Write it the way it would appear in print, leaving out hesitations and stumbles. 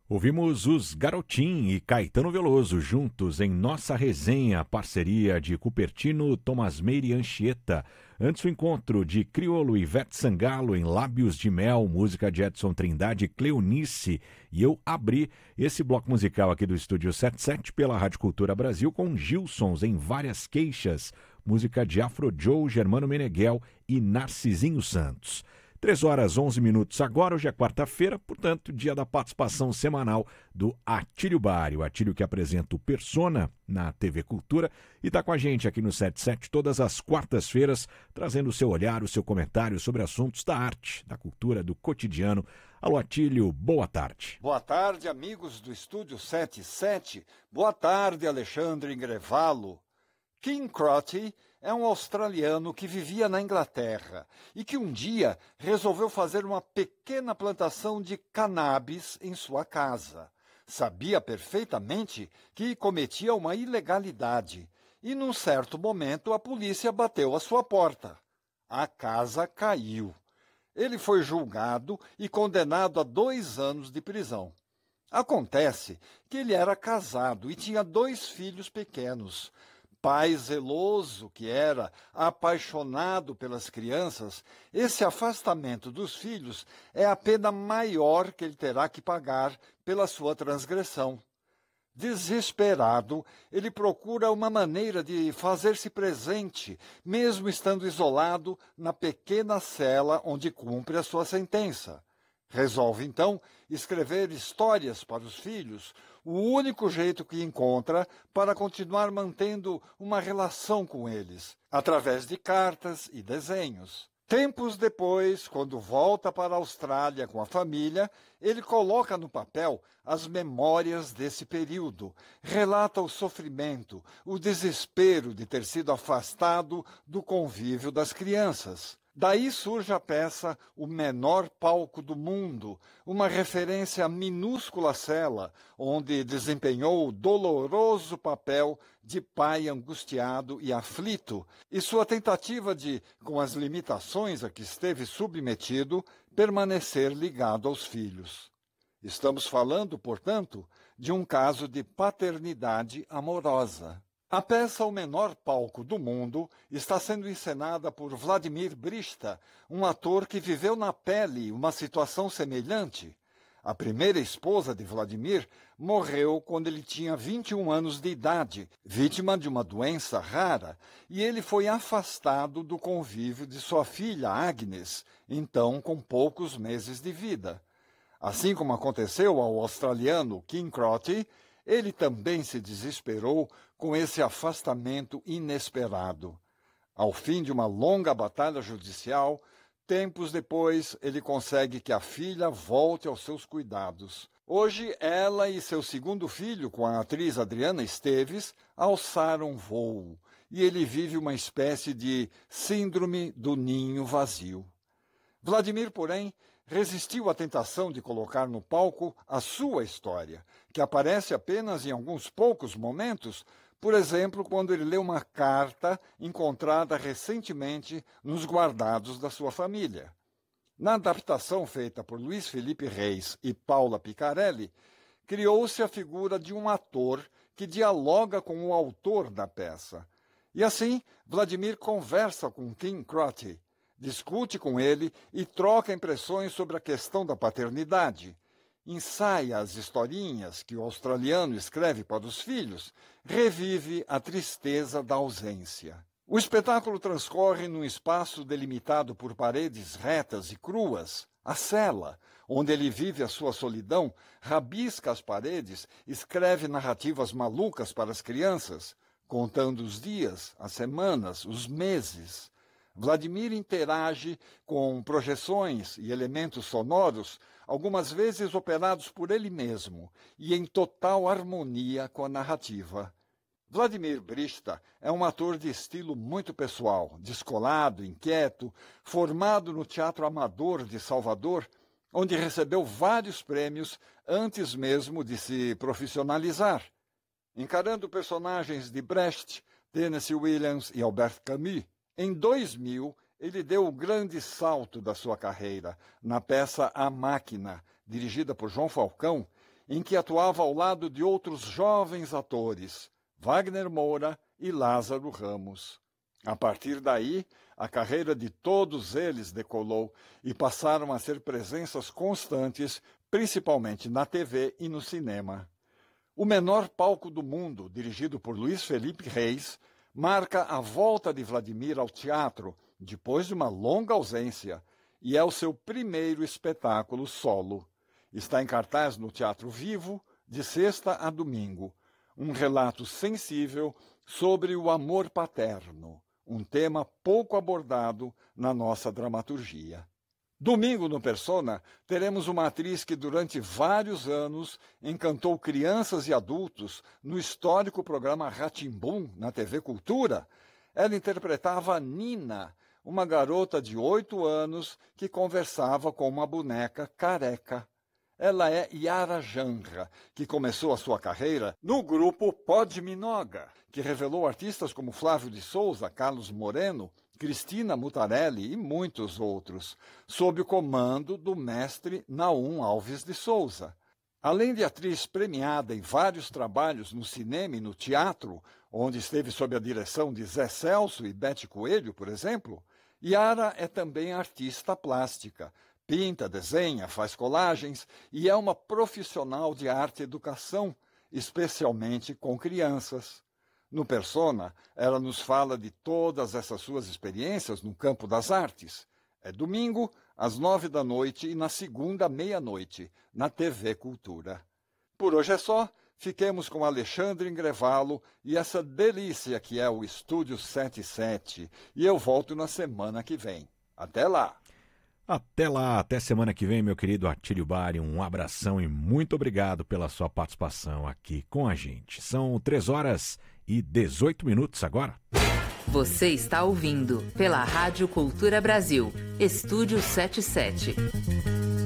Ouvimos os Garotim e Caetano Veloso juntos em Nossa Resenha, parceria de Cupertino, Thomas Meire e Anchieta. Antes o encontro de Criolo e Ivete Sangalo em Lábios de Mel, música de Edson Trindade e Cleonice. E eu abri esse bloco musical aqui do Estúdio 77 pela Rádio Cultura Brasil com Gilsons em Várias Queixas, música de Afro Joe, Germano Meneghel e Narcisinho Santos. 3h11 agora, hoje é quarta-feira, portanto, dia da participação semanal do Atílio Bari, o Atílio que apresenta o Persona na TV Cultura e está com a gente aqui no 77 todas as quartas-feiras, trazendo o seu olhar, o seu comentário sobre assuntos da arte, da cultura, do cotidiano. Alô, Atílio, boa tarde. Boa tarde, amigos do Estúdio 77. Boa tarde, Alexandre Ingrevalo. King Crotty é um australiano que vivia na Inglaterra e que um dia resolveu fazer uma pequena plantação de cannabis em sua casa. Sabia perfeitamente que cometia uma ilegalidade e, num certo momento, a polícia bateu à sua porta. A casa caiu. Ele foi julgado e condenado a 2 anos de prisão. Acontece que ele era casado e tinha 2 filhos pequenos. Pai zeloso que era, apaixonado pelas crianças, esse afastamento dos filhos é a pena maior que ele terá que pagar pela sua transgressão. Desesperado, ele procura uma maneira de fazer-se presente, mesmo estando isolado na pequena cela onde cumpre a sua sentença. Resolve, então, escrever histórias para os filhos, o único jeito que encontra para continuar mantendo uma relação com eles, através de cartas e desenhos. Tempos depois, quando volta para a Austrália com a família, ele coloca no papel as memórias desse período, relata o sofrimento, o desespero de ter sido afastado do convívio das crianças. Daí surge a peça O Menor Palco do Mundo, uma referência à minúscula cela, onde desempenhou o doloroso papel de pai angustiado e aflito, e sua tentativa de, com as limitações a que esteve submetido, permanecer ligado aos filhos. Estamos falando, portanto, de um caso de paternidade amorosa. A peça O Menor Palco do Mundo está sendo encenada por Vladimir Brista, um ator que viveu na pele uma situação semelhante. A primeira esposa de Vladimir morreu quando ele tinha 21 anos de idade, vítima de uma doença rara, e ele foi afastado do convívio de sua filha Agnes, então com poucos meses de vida. Assim como aconteceu ao australiano King Crotty, ele também se desesperou com esse afastamento inesperado. Ao fim de uma longa batalha judicial, tempos depois, ele consegue que a filha volte aos seus cuidados. Hoje, ela e seu segundo filho, com a atriz Adriana Esteves, alçaram voo, e ele vive uma espécie de síndrome do ninho vazio. Vladimir, porém, resistiu à tentação de colocar no palco a sua história, que aparece apenas em alguns poucos momentos, por exemplo, quando ele lê uma carta encontrada recentemente nos guardados da sua família. Na adaptação feita por Luiz Felipe Reis e Paula Picarelli, criou-se a figura de um ator que dialoga com o autor da peça. E assim, Vladimir conversa com King Crotty, discute com ele e troca impressões sobre a questão da paternidade. Ensaia as historinhas que o australiano escreve para os filhos, revive a tristeza da ausência. O espetáculo transcorre num espaço delimitado por paredes retas e cruas, a cela, onde ele vive a sua solidão, rabisca as paredes, escreve narrativas malucas para as crianças, contando os dias, as semanas, os meses. Vladimir interage com projeções e elementos sonoros, algumas vezes operados por ele mesmo, e em total harmonia com a narrativa. Vladimir Brista é um ator de estilo muito pessoal, descolado, inquieto, formado no Teatro Amador de Salvador, onde recebeu vários prêmios antes mesmo de se profissionalizar. Encarando personagens de Brecht, Tennessee Williams e Albert Camus, em 2000, ele deu o grande salto da sua carreira na peça A Máquina, dirigida por João Falcão, em que atuava ao lado de outros jovens atores, Wagner Moura e Lázaro Ramos. A partir daí, a carreira de todos eles decolou e passaram a ser presenças constantes, principalmente na TV e no cinema. O Menor Palco do Mundo, dirigido por Luiz Felipe Reis, marca a volta de Vladimir ao teatro, depois de uma longa ausência, e é o seu primeiro espetáculo solo. Está em cartaz no Teatro Vivo, de sexta a domingo. Um relato sensível sobre o amor paterno, um tema pouco abordado na nossa dramaturgia. Domingo, no Persona, teremos uma atriz que durante vários anos encantou crianças e adultos no histórico programa Rá-Tim-Bum, na TV Cultura. Ela interpretava Nina, uma garota de 8 anos que conversava com uma boneca careca. Ela é Yara Janra, que começou a sua carreira no grupo Podminoga, que revelou artistas como Flávio de Souza, Carlos Moreno, Cristina Mutarelli e muitos outros, sob o comando do mestre Naum Alves de Souza. Além de atriz premiada em vários trabalhos no cinema e no teatro, onde esteve sob a direção de Zé Celso e Bete Coelho, por exemplo, Yara é também artista plástica. Pinta, desenha, faz colagens e é uma profissional de arte e educação, especialmente com crianças. No Persona, ela nos fala de todas essas suas experiências no campo das artes. É domingo, às 9 da noite e na segunda, meia-noite, na TV Cultura. Por hoje é só. Fiquemos com Alexandre Ingrevalo e essa delícia que é o Estúdio 77. E eu volto na semana que vem. Até lá! Até lá, até semana que vem, meu querido Atílio Bari. Um abração e muito obrigado pela sua participação aqui com a gente. São 3h18 agora. Você está ouvindo pela Rádio Cultura Brasil, Estúdio 77.